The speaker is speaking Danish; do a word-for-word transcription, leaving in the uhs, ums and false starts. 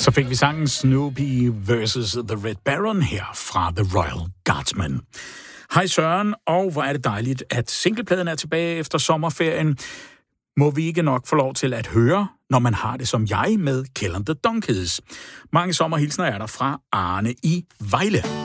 Så fik vi sangen Snoopy versus The Red Baron her fra The Royal Guardsmen. Hej Søren, og hvor er det dejligt, at singlepladen er tilbage efter sommerferien. Må vi ikke nok få lov til at høre, når man har det som jeg med Kill and the Donkeys. Mange sommerhilsner er der fra Arne i Vejle.